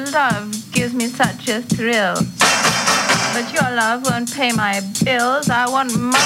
love gives me such a thrill. But your love won't pay my bills. I want more